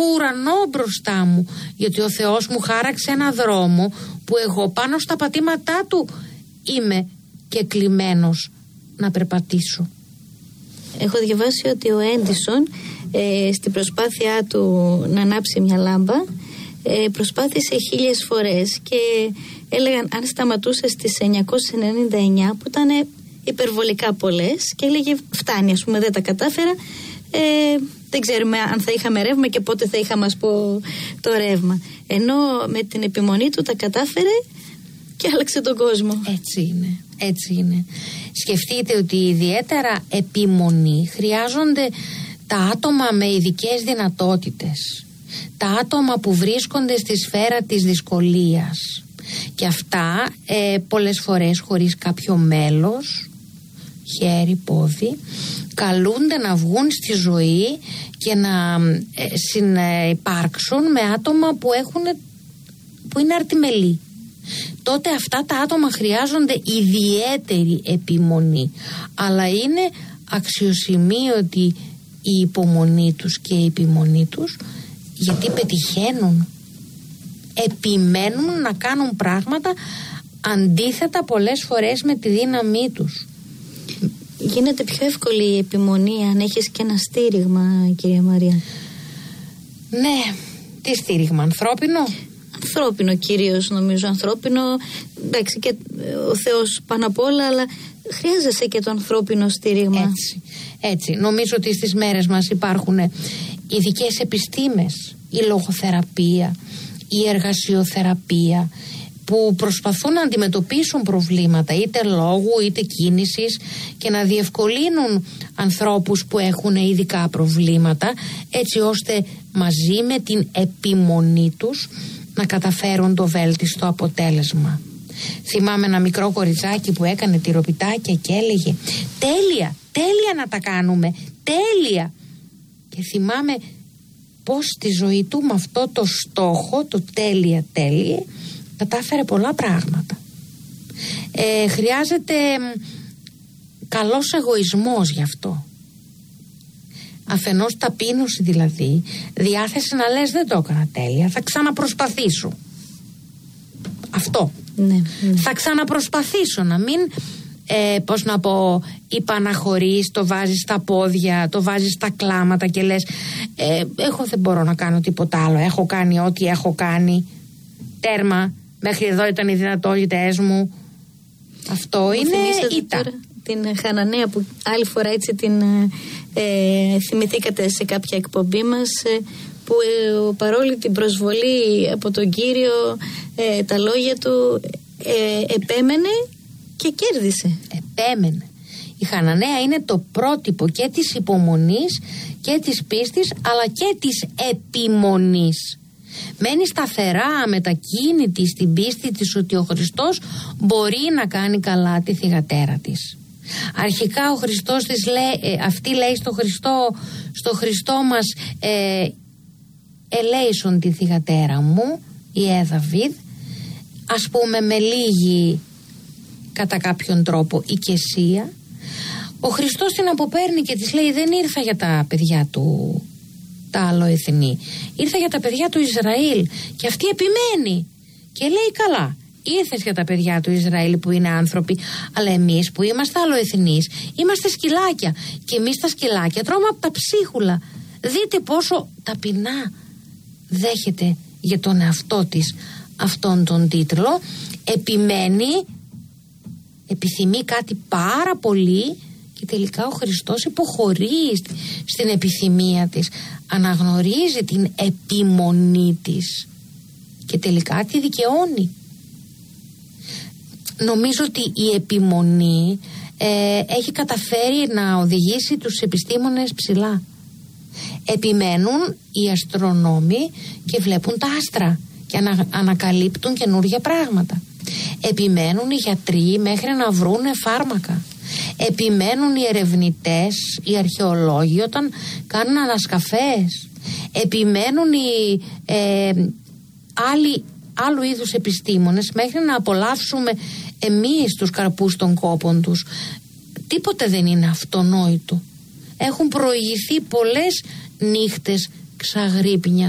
έχω ουρανό μπροστά μου, γιατί ο Θεός μου χάραξε ένα δρόμο που εγώ πάνω στα πατήματά του είμαι και κλειμένος να περπατήσω. Έχω διαβάσει ότι ο Έντισον στην προσπάθειά του να ανάψει μια λάμπα προσπάθησε 1000 φορές και έλεγαν αν σταματούσε στις 999 που ήταν υπερβολικά πολλές και έλεγε φτάνει, ας πούμε, δεν τα κατάφερα, δεν ξέρουμε αν θα είχαμε ρεύμα και πότε θα είχαμε, ας πω, το ρεύμα, ενώ με την επιμονή του τα κατάφερε και άλλαξε τον κόσμο. Έτσι είναι. Σκεφτείτε ότι ιδιαίτερα επιμονή χρειάζονται τα άτομα με ειδικές δυνατότητες, τα άτομα που βρίσκονται στη σφαίρα της δυσκολίας, και αυτά πολλές φορές χωρίς κάποιο μέλος, χέρι, πόδι, καλούνται να βγουν στη ζωή και να συνυπάρξουν με άτομα που είναι αρτιμελή. Τότε αυτά τα άτομα χρειάζονται ιδιαίτερη επιμονή, αλλά είναι αξιοσημείωτη η υπομονή τους και η επιμονή τους, γιατί πετυχαίνουν, επιμένουν να κάνουν πράγματα αντίθετα πολλές φορές με τη δύναμή τους. Γίνεται πιο εύκολη η επιμονή αν έχεις και ένα στήριγμα, κυρία Μαρία. Ναι, τι στήριγμα, ανθρώπινο? Ανθρώπινο κυρίως, νομίζω, ανθρώπινο. Εντάξει, και ο Θεός πάνω απ' όλα, αλλά χρειάζεσαι και το ανθρώπινο στήριγμα. Έτσι. Νομίζω ότι στις μέρες μας υπάρχουν ειδικές επιστήμες, η λογοθεραπεία, η εργασιοθεραπεία, που προσπαθούν να αντιμετωπίσουν προβλήματα είτε λόγου είτε κίνησης και να διευκολύνουν ανθρώπους που έχουν ειδικά προβλήματα, έτσι ώστε μαζί με την επιμονή τους να καταφέρουν το βέλτιστο αποτέλεσμα. Θυμάμαι ένα μικρό κοριτσάκι που έκανε τυροπιτάκια και έλεγε τέλεια να τα κάνουμε, τέλεια. Και θυμάμαι πως στη ζωή του με αυτό το στόχο, το τέλεια κατάφερε πολλά πράγματα. Χρειάζεται καλός εγωισμός γι' αυτό. Αφενός ταπείνωση, δηλαδή διάθεση να λες δεν το έκανα τέλεια, θα ξαναπροσπαθήσω. Αυτό. Ναι. Θα ξαναπροσπαθήσω, να μην υπαναχωρείς, το βάζεις στα πόδια, το βάζεις στα κλάματα και λες εγώ δεν μπορώ να κάνω τίποτα άλλο, έχω κάνει ό,τι έχω κάνει, τέρμα, μέχρι εδώ ήταν οι δυνατότητες μου. Αυτό είναι ήττα. Την Χαναναία που άλλη φορά έτσι την θυμηθήκατε σε κάποια εκπομπή μας, που παρόλη την προσβολή από τον Κύριο, τα λόγια του, επέμενε και κέρδισε. Επέμενε. Η Χαναναία είναι το πρότυπο και της υπομονής και της πίστης, αλλά και της επιμονής. Μένει σταθερά μετακίνητη στην πίστη της ότι ο Χριστός μπορεί να κάνει καλά τη θυγατέρα της. Αρχικά ο Χριστός της λέει, αυτή λέει στο Χριστό μας, ελέησον τη θυγατέρα μου, η Δαβίδ, ας πούμε με λίγη κατά κάποιον τρόπο οικεσία. Ο Χριστός την αποπαίρνει και της λέει δεν ήρθα για τα παιδιά του τα αλλοεθνή, ήρθα για τα παιδιά του Ισραήλ. Και αυτή επιμένει και λέει καλά, ήρθες για τα παιδιά του Ισραήλ που είναι άνθρωποι, αλλά εμείς που είμαστε αλλοεθνείς είμαστε σκυλάκια, και εμείς τα σκυλάκια τρώμε από τα ψίχουλα. Δείτε πόσο ταπεινά δέχεται για τον εαυτό της αυτόν τον τίτλο. Επιμένει, επιθυμεί κάτι πάρα πολύ και τελικά ο Χριστός υποχωρεί στην επιθυμία της, αναγνωρίζει την επιμονή της και τελικά τη δικαιώνει. Νομίζω ότι η επιμονή έχει καταφέρει να οδηγήσει τους επιστήμονες ψηλά. Επιμένουν οι αστρονόμοι και βλέπουν τα άστρα και ανακαλύπτουν καινούργια πράγματα. Επιμένουν οι γιατροί μέχρι να βρούνε φάρμακα. Επιμένουν οι ερευνητές, οι αρχαιολόγοι όταν κάνουν ανασκαφές. Επιμένουν οι άλλου είδους επιστήμονες μέχρι να απολαύσουμε εμείς τους καρπούς των κόπων τους. Τίποτε δεν είναι αυτονόητο. Έχουν προηγηθεί πολλές νύχτες ξαγρύπνια